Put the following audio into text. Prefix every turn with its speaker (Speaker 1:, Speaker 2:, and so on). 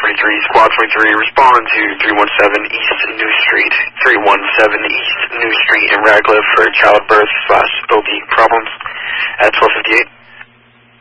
Speaker 1: 23, Squad 23, respond to 317 East New Street, 317 East New Street in Radcliffe for childbirth/OB problems at 12:58.